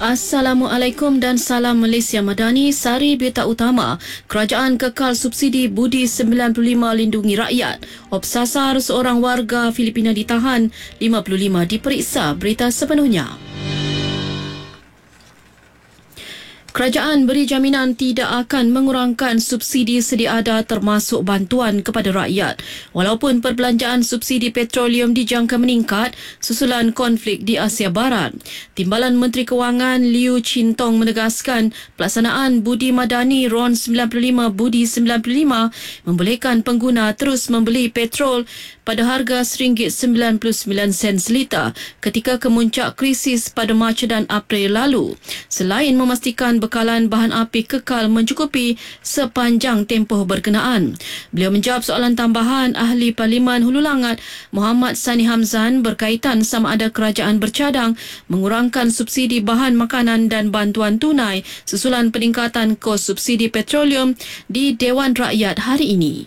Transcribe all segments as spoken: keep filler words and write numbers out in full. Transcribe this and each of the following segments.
Assalamualaikum dan salam Malaysia Madani. Sari berita utama. Kerajaan kekal subsidi budi sembilan puluh lima lindungi rakyat. Obsasar seorang warga Filipina ditahan, lima puluh lima diperiksa. Berita sepenuhnya. Kerajaan beri jaminan tidak akan mengurangkan subsidi sedia ada termasuk bantuan kepada rakyat. Walaupun perbelanjaan subsidi petroleum dijangka meningkat susulan konflik di Asia Barat. Timbalan Menteri Kewangan Liu Chin Tong menegaskan pelaksanaan budi madani R O N sembilan puluh lima budi sembilan puluh lima membolehkan pengguna terus membeli petrol pada harga satu ringgit sembilan puluh sembilan sen seliter ketika kemuncak krisis pada Mac dan April lalu. Selain memastikan bekalan bahan api kekal mencukupi sepanjang tempoh berkenaan. Beliau menjawab soalan tambahan Ahli Parlimen Hulu Langat Muhammad Sani Hamzan berkaitan sama ada kerajaan bercadang mengurangkan subsidi bahan makanan dan bantuan tunai susulan peningkatan kos subsidi petroleum di Dewan Rakyat hari ini.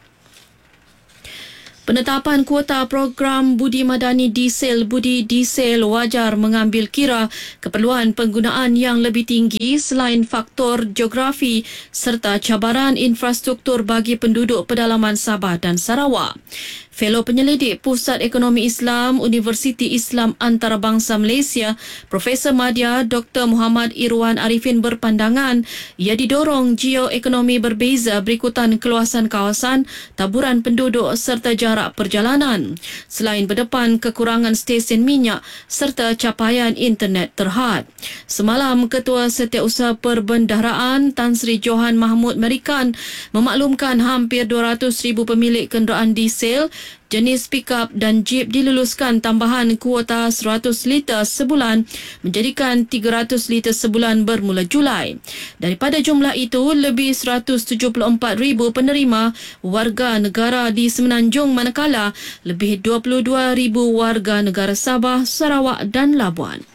Penetapan kuota program budi madani diesel budi diesel wajar mengambil kira keperluan penggunaan yang lebih tinggi selain faktor geografi serta cabaran infrastruktur bagi penduduk pedalaman Sabah dan Sarawak. Fellow Penyelidik Pusat Ekonomi Islam Universiti Islam Antarabangsa Malaysia, Profesor Madya Doktor Muhammad Irwan Arifin berpandangan ia didorong geoekonomi berbeza berikutan keluasan kawasan, taburan penduduk serta jarak perjalanan. Selain berdepan kekurangan stesen minyak serta capaian internet terhad. Semalam, Ketua Setiausaha Perbendaharaan Tan Sri Johan Mahmud Merikan memaklumkan hampir dua ratus ribu pemilik kenderaan diesel jenis pick-up dan jeep diluluskan tambahan kuota seratus liter sebulan menjadikan tiga ratus liter sebulan bermula Julai. Daripada jumlah itu, lebih seratus tujuh puluh empat ribu penerima warga negara di Semenanjung manakala lebih dua puluh dua ribu warga negara Sabah, Sarawak dan Labuan.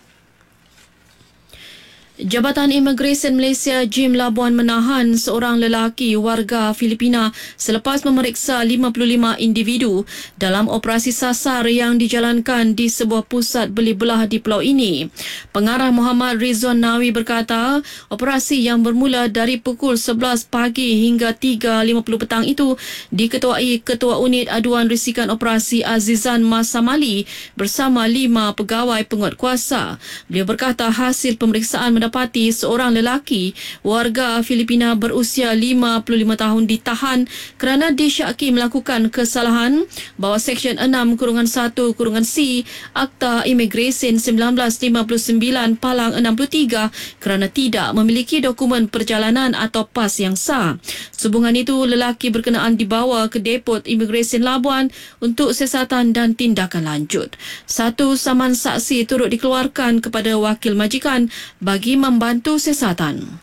Jabatan Imigresen Malaysia Jim Labuan menahan seorang lelaki warga Filipina selepas memeriksa lima puluh lima individu dalam operasi sasar yang dijalankan di sebuah pusat beli belah di pulau ini. Pengarah Muhammad Rizwan Nawi berkata, operasi yang bermula dari pukul sebelas pagi hingga tiga lima puluh petang itu diketuai Ketua Unit Aduan Risikan Operasi Azizan Masamali bersama lima pegawai penguatkuasa. Beliau berkata hasil pemeriksaan mendapat dapati seorang lelaki warga Filipina berusia lima puluh lima tahun ditahan kerana disyaki melakukan kesalahan bawah Seksyen enam satu C Akta Imigresen seribu sembilan ratus lima puluh sembilan Palang enam puluh tiga kerana tidak memiliki dokumen perjalanan atau pas yang sah. Sehubungan itu, lelaki berkenaan dibawa ke Depot Imigresen Labuan untuk siasatan dan tindakan lanjut. Satu saman saksi turut dikeluarkan kepada wakil majikan bagi membantu siasatan.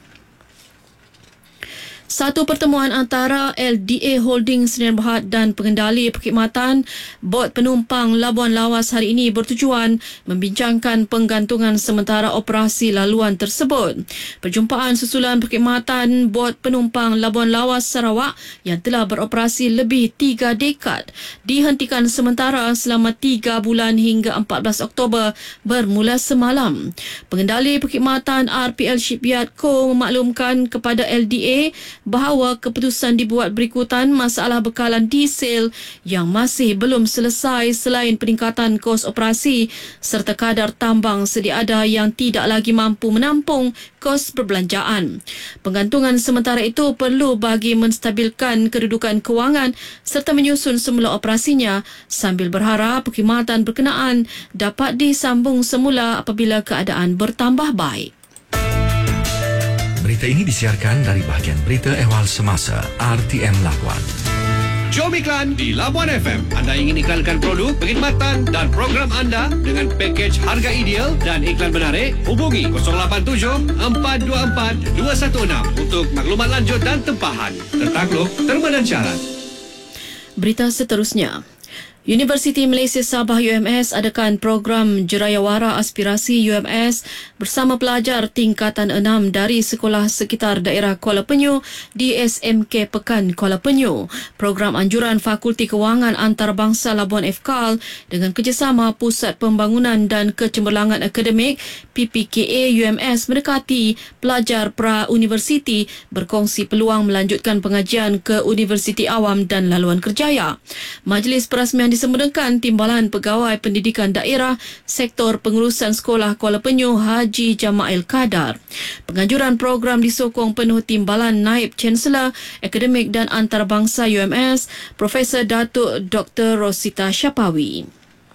Satu pertemuan antara L D A Holding Sdn Bhd dan pengendali perkhidmatan Bot Penumpang Labuan Lawas hari ini bertujuan membincangkan penggantungan sementara operasi laluan tersebut. Perjumpaan susulan perkhidmatan Bot Penumpang Labuan Lawas Sarawak yang telah beroperasi lebih tiga dekad dihentikan sementara selama tiga bulan hingga empat belas Oktober bermula semalam. Pengendali perkhidmatan R P L Shipyard Co memaklumkan kepada L D A bahawa keputusan dibuat berikutan masalah bekalan diesel yang masih belum selesai selain peningkatan kos operasi serta kadar tambang sedia ada yang tidak lagi mampu menampung kos perbelanjaan. Penggantungan sementara itu perlu bagi menstabilkan kedudukan kewangan serta menyusun semula operasinya sambil berharap perkhidmatan berkenaan dapat disambung semula apabila keadaan bertambah baik. Berita ini disiarkan dari bahagian berita ehwal semasa R T M Labuan. Jom iklan di Labuan F M. Anda ingin iklankan produk, perkhidmatan dan program anda dengan pakej harga ideal dan iklan menarik? Hubungi kosong lapan tujuh empat dua empat dua satu enam untuk maklumat lanjut dan tempahan. Tertakluk, terma dan syarat. Berita seterusnya. Universiti Malaysia Sabah U M S adakan program Jerayawara Aspirasi U M S bersama pelajar tingkatan enam dari sekolah sekitar daerah Kuala Penyu di S M K Pekan Kuala Penyu. Program anjuran Fakulti Kewangan Antarabangsa Labuan F K A L dengan kerjasama Pusat Pembangunan dan Kecemerlangan Akademik P P K A U M S mendekati pelajar pra-universiti berkongsi peluang melanjutkan pengajian ke Universiti Awam dan Laluan Kerjaya. Majlis perasmian disemudahkan Timbalan Pegawai Pendidikan Daerah Sektor Pengurusan Sekolah Kuala Penyu Haji Jamail Kadar. Penganjuran program disokong penuh Timbalan Naib Chancellor Akademik dan Antarabangsa U M S Profesor Datuk Doktor Rosita Syapawi.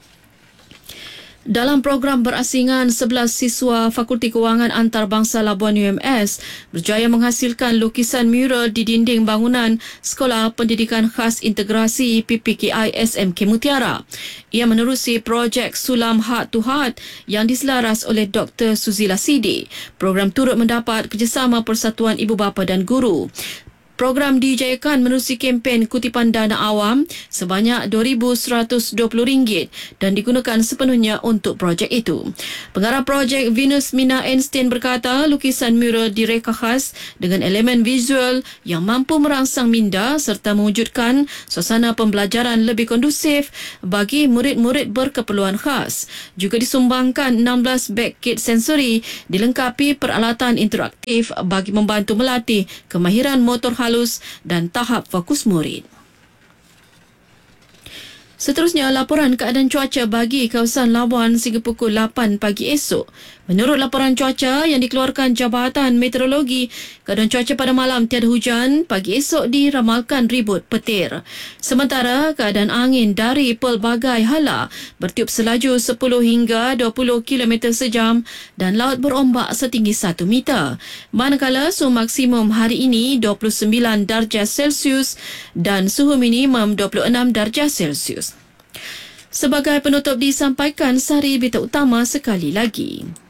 Dalam program berasingan, sebelas siswa Fakulti Kewangan Antarabangsa Labuan U M S berjaya menghasilkan lukisan mural di dinding bangunan Sekolah Pendidikan Khas Integrasi P P K I S M K Mutiara. Ia menerusi projek Sulam Heart to Heart yang diselaras oleh Doktor Suzila Sidi. Program turut mendapat kerjasama Persatuan Ibu Bapa dan Guru. Program dijayakan menerusi kempen kutipan dana awam sebanyak dua ribu seratus dua puluh ringgit dan digunakan sepenuhnya untuk projek itu. Pengarah projek Venus Mina Einstein berkata lukisan mural direka khas dengan elemen visual yang mampu merangsang minda serta mewujudkan suasana pembelajaran lebih kondusif bagi murid-murid berkeperluan khas. Juga disumbangkan enam belas beg kit sensori dilengkapi peralatan interaktif bagi membantu melatih kemahiran motor halus dan tahap fokus murid. Seterusnya, laporan keadaan cuaca bagi kawasan Labuan sehingga pukul lapan pagi esok. Menurut laporan cuaca yang dikeluarkan Jabatan Meteorologi, keadaan cuaca pada malam tiada hujan, pagi esok diramalkan ribut petir. Sementara, keadaan angin dari pelbagai hala bertiup selaju sepuluh hingga dua puluh kilometer sejam dan laut berombak setinggi satu meter. Manakala suhu maksimum hari ini dua puluh sembilan darjah Celsius dan suhu minimum dua puluh enam darjah Celsius. Sebagai penutup disampaikan sari berita utama sekali lagi.